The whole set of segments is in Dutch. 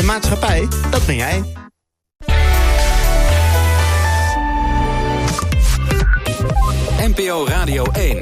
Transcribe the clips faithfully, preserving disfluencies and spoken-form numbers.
maatschappij, dat ben jij. N P O Radio één.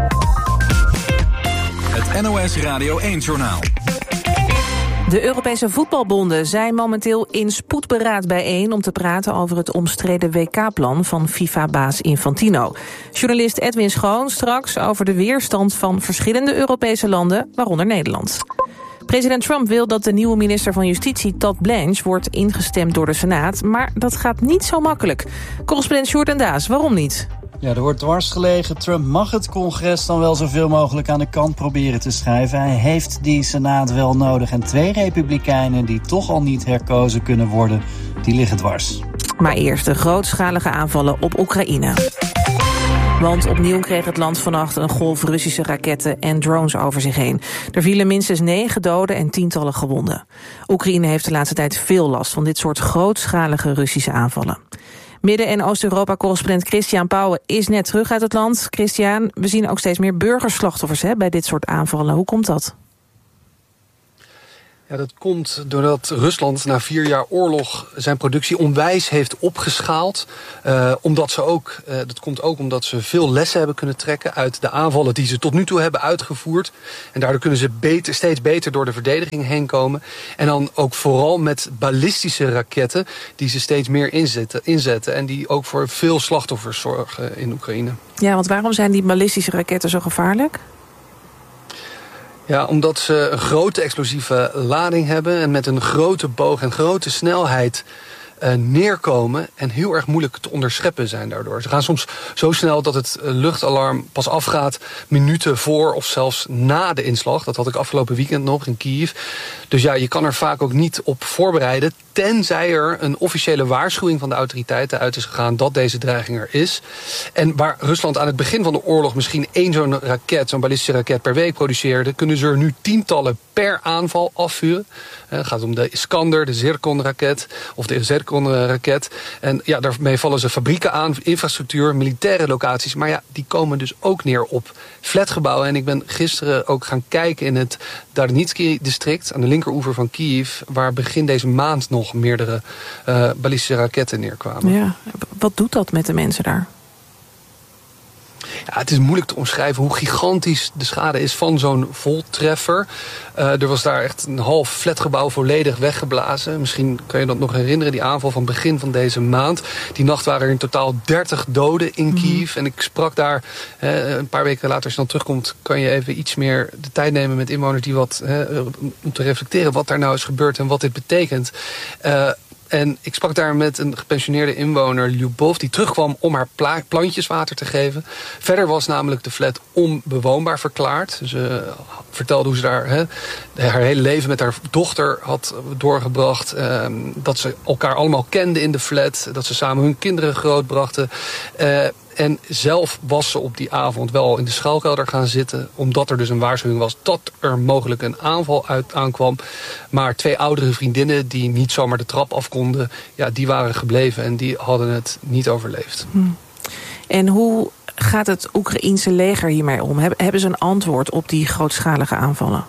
Het N O S Radio één-journaal. De Europese voetbalbonden zijn momenteel in spoedberaad bijeen om te praten over het omstreden W K-plan van FIFA-baas Infantino. Journalist Edwin Schoon straks over de weerstand van verschillende Europese landen, waaronder Nederland. President Trump wil dat de nieuwe minister van Justitie, Todd Blanche, wordt ingestemd door de Senaat, maar dat gaat niet zo makkelijk. Correspondent Sjoerd en Daas, waarom niet? Ja, er wordt dwars gelegen. Trump mag het congres dan wel zoveel mogelijk aan de kant proberen te schuiven. Hij heeft die Senaat wel nodig. En twee republikeinen die toch al niet herkozen kunnen worden, die liggen dwars. Maar eerst de grootschalige aanvallen op Oekraïne. Want opnieuw kreeg het land vannacht een golf Russische raketten en drones over zich heen. Er vielen minstens negen doden en tientallen gewonden. Oekraïne heeft de laatste tijd veel last van dit soort grootschalige Russische aanvallen. Midden- en Oost-Europa-correspondent Christian Pauwen is net terug uit het land. Christian, we zien ook steeds meer burgerslachtoffers hè, bij dit soort aanvallen. Hoe komt dat? Ja, dat komt doordat Rusland na vier jaar oorlog zijn productie onwijs heeft opgeschaald. Uh, omdat ze ook, uh, dat komt ook omdat ze veel lessen hebben kunnen trekken uit de aanvallen die ze tot nu toe hebben uitgevoerd. En daardoor kunnen ze beter, steeds beter door de verdediging heen komen. En dan ook vooral met ballistische raketten die ze steeds meer inzetten, inzetten. En die ook voor veel slachtoffers zorgen in Oekraïne. Ja, want waarom zijn die ballistische raketten zo gevaarlijk? Ja, omdat ze een grote explosieve lading hebben en met een grote boog en grote snelheid uh, neerkomen en heel erg moeilijk te onderscheppen zijn daardoor. Ze gaan soms zo snel dat het luchtalarm pas afgaat minuten voor of zelfs na de inslag. Dat had ik afgelopen weekend nog in Kiev. Dus ja, je kan er vaak ook niet op voorbereiden, tenzij er een officiële waarschuwing van de autoriteiten uit is gegaan dat deze dreiging er is. En waar Rusland aan het begin van de oorlog misschien één zo'n raket, zo'n ballistische raket per week produceerde, kunnen ze er nu tientallen per aanval afvuren. Het gaat om de Iskander, de Zircon-raket of de Zircon-raket. En ja, daarmee vallen ze fabrieken aan, infrastructuur, militaire locaties. Maar ja, die komen dus ook neer op flatgebouwen. En ik ben gisteren ook gaan kijken in het Darnitsky-district aan de linkeroever van Kiev, waar begin deze maand nog meerdere uh, ballistische raketten neerkwamen. Ja, wat doet dat met de mensen daar? Ja, het is moeilijk te omschrijven hoe gigantisch de schade is van zo'n voltreffer. Uh, er was daar echt een half flatgebouw volledig weggeblazen. Misschien kan je dat nog herinneren, die aanval van begin van deze maand. Die nacht waren er in totaal dertig doden in Kiev. Mm. En ik sprak daar uh, een paar weken later, als je dan terugkomt, kan je even iets meer de tijd nemen met inwoners die wat, uh, om te reflecteren wat daar nou is gebeurd en wat dit betekent. Uh, En ik sprak daar met een gepensioneerde inwoner, Lyubov, die terugkwam om haar pla- plantjes water te geven. Verder was namelijk de flat onbewoonbaar verklaard. Ze vertelde hoe ze daar he, haar hele leven met haar dochter had doorgebracht. Eh, dat ze elkaar allemaal kenden in de flat. Dat ze samen hun kinderen grootbrachten. Eh, En zelf was ze op die avond wel in de schuilkelder gaan zitten, omdat er dus een waarschuwing was dat er mogelijk een aanval uit aankwam. Maar twee oudere vriendinnen die niet zomaar de trap af konden, ja, die waren gebleven en die hadden het niet overleefd. Hmm. En hoe gaat het Oekraïense leger hiermee om? Hebben ze een antwoord op die grootschalige aanvallen?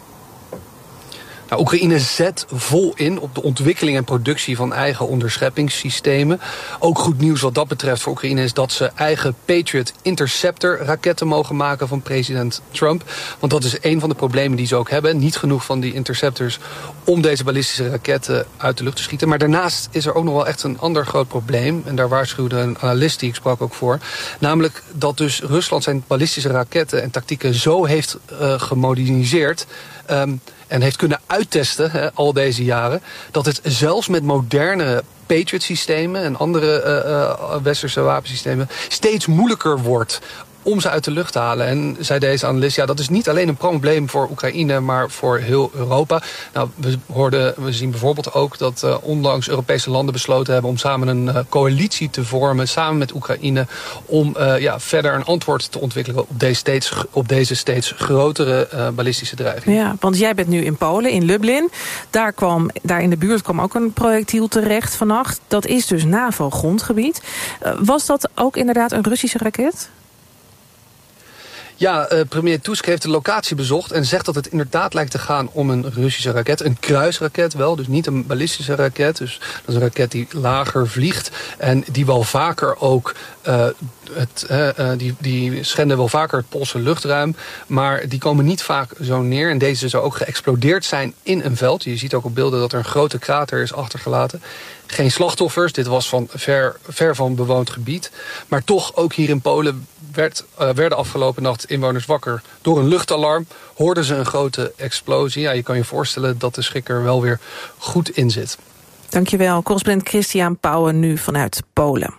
Nou, Oekraïne zet vol in op de ontwikkeling en productie van eigen onderscheppingssystemen. Ook goed nieuws wat dat betreft voor Oekraïne is dat ze eigen Patriot Interceptor raketten mogen maken van president Trump. Want dat is een van de problemen die ze ook hebben. Niet genoeg van die interceptors om deze ballistische raketten uit de lucht te schieten. Maar daarnaast is er ook nog wel echt een ander groot probleem. En daar waarschuwde een analist die ik sprak ook voor. Namelijk dat dus Rusland zijn ballistische raketten en tactieken zo heeft uh, gemoderniseerd. Um, En heeft kunnen uittesten he, al deze jaren, dat het zelfs met moderne Patriot-systemen en andere uh, uh, westerse wapensystemen steeds moeilijker wordt om ze uit de lucht te halen. En zei deze analist, ja, dat is niet alleen een probleem voor Oekraïne, maar voor heel Europa. Nou, we, hoorden, we zien bijvoorbeeld ook dat uh, onlangs Europese landen besloten hebben om samen een uh, coalitie te vormen, samen met Oekraïne, om uh, ja, verder een antwoord te ontwikkelen op deze steeds, op deze steeds grotere uh, ballistische dreiging. Ja, want jij bent nu in Polen, in Lublin. Daar, kwam, daar in de buurt kwam ook een projectiel terecht vannacht. Dat is dus NAVO-grondgebied. Uh, was dat ook inderdaad een Russische raket? Ja, uh, premier Tusk heeft de locatie bezocht en zegt dat het inderdaad lijkt te gaan om een Russische raket. Een kruisraket wel, dus niet een ballistische raket. Dus dat is een raket die lager vliegt en die wel vaker ook... Uh, het, uh, uh, die, die schenden wel vaker het Poolse luchtruim, maar die komen niet vaak zo neer. En deze zou ook geëxplodeerd zijn in een veld. Je ziet ook op beelden dat er een grote krater is achtergelaten. Geen slachtoffers, dit was van ver, ver van bewoond gebied. Maar toch, ook hier in Polen werd, uh, werden afgelopen nacht inwoners wakker door een luchtalarm. Hoorden ze een grote explosie. Ja, je kan je voorstellen dat de schrik er wel weer goed in zit. Dankjewel, correspondent Christian Pauwen nu vanuit Polen.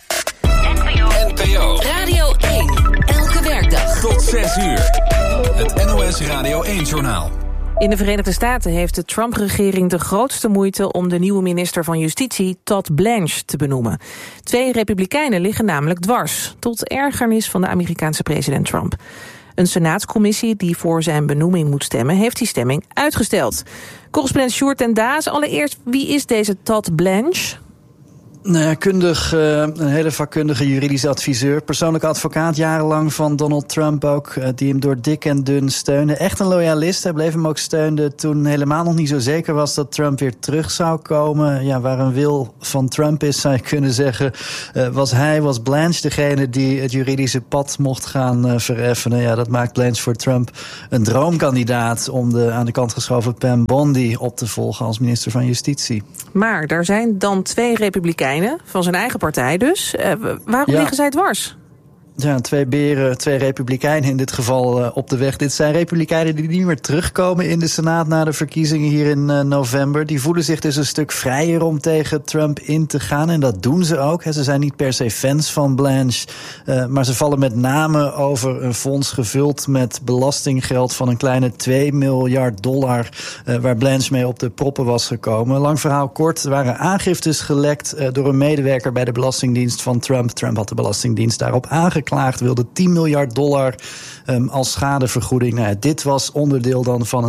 N P O Radio één, elke werkdag tot zes uur. Het N O S Radio één-journaal. In de Verenigde Staten heeft de Trump-regering de grootste moeite om de nieuwe minister van Justitie, Todd Blanche, te benoemen. Twee republikeinen liggen namelijk dwars, tot ergernis van de Amerikaanse president Trump. Een senaatscommissie die voor zijn benoeming moet stemmen, heeft die stemming uitgesteld. Correspondent Sjoerd en Daas, allereerst, wie is deze Todd Blanche? Nou ja, kundig, een hele vakkundige juridische adviseur. Persoonlijk advocaat jarenlang van Donald Trump ook. Die hem door dik en dun steunde. Echt een loyalist. Hij bleef hem ook steunen toen helemaal nog niet zo zeker was dat Trump weer terug zou komen. Ja, waar een wil van Trump is, zou je kunnen zeggen. Was hij, was Blanche degene die het juridische pad mocht gaan vereffenen. Ja, dat maakt Blanche voor Trump een droomkandidaat om de aan de kant geschoven Pam Bondi op te volgen als minister van Justitie. Maar er zijn dan twee republikeinen van zijn eigen partij dus. Uh, waarom ja. liggen zij dwars? Ja, twee beren, twee republikeinen in dit geval uh, op de weg. Dit zijn republikeinen die niet meer terugkomen in de Senaat na de verkiezingen hier in uh, november. Die voelen zich dus een stuk vrijer om tegen Trump in te gaan. En dat doen ze ook. He. Ze zijn niet per se fans van Blanche. Uh, maar ze vallen met name over een fonds gevuld met belastinggeld van een kleine twee miljard dollar. Uh, waar Blanche mee op de proppen was gekomen. Lang verhaal kort, er waren aangiftes gelekt uh, door een medewerker bij de Belastingdienst van Trump. Trump had de Belastingdienst daarop aangeklaagd. Klaagd, wilde tien miljard dollar um, als schadevergoeding. Nou ja, dit was onderdeel dan van een